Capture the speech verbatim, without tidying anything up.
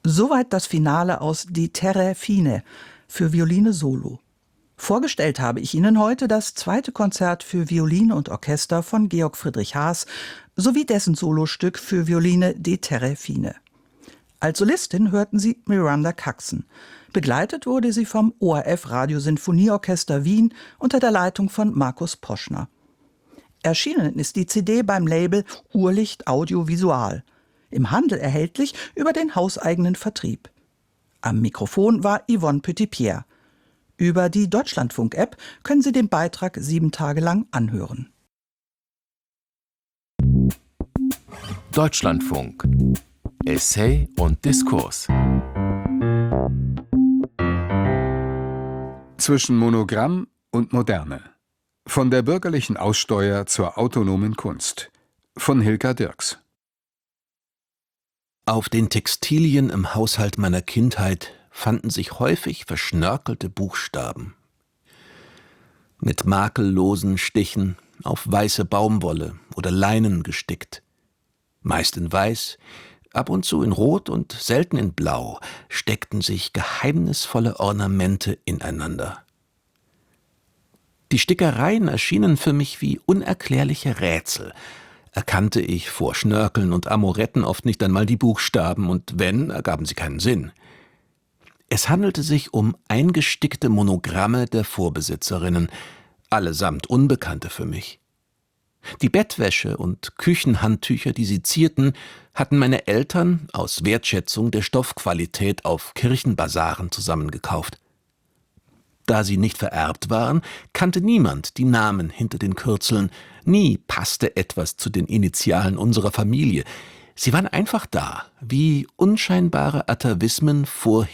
Soweit das Finale aus Die Terre Fine für Violine Solo. Vorgestellt habe ich Ihnen heute das zweite Konzert für Violine und Orchester von Georg Friedrich Haas sowie dessen Solostück für Violine Die Terre Fine. Als Solistin hörten Sie Miranda Caxon. Begleitet wurde sie vom O R F Radiosinfonieorchester Wien unter der Leitung von Markus Poschner. Erschienen ist die C D beim Label Urlicht Audiovisual. Im Handel erhältlich über den hauseigenen Vertrieb. Am Mikrofon war Yvonne Petitpierre. Über die Deutschlandfunk-App können Sie den Beitrag sieben Tage lang anhören. Deutschlandfunk. Essay und Diskurs. Zwischen Monogramm und Moderne. Von der bürgerlichen Aussteuer zur autonomen Kunst. Von Hilka Dirks. Auf den Textilien im Haushalt meiner Kindheit fanden sich häufig verschnörkelte Buchstaben. Mit makellosen Stichen auf weiße Baumwolle oder Leinen gestickt. Meist in weiß, ab und zu in Rot und selten in Blau steckten sich geheimnisvolle Ornamente ineinander. Die Stickereien erschienen für mich wie unerklärliche Rätsel. Erkannte ich vor Schnörkeln und Amoretten oft nicht einmal die Buchstaben, und wenn, ergaben sie keinen Sinn. Es handelte sich um eingestickte Monogramme der Vorbesitzerinnen, allesamt Unbekannte für mich. Die Bettwäsche und Küchenhandtücher, die sie zierten, hatten meine Eltern aus Wertschätzung der Stoffqualität auf Kirchenbasaren zusammengekauft. Da sie nicht vererbt waren, kannte niemand die Namen hinter den Kürzeln. Nie passte etwas zu den Initialen unserer Familie. Sie waren einfach da, wie unscheinbare Atavismen vor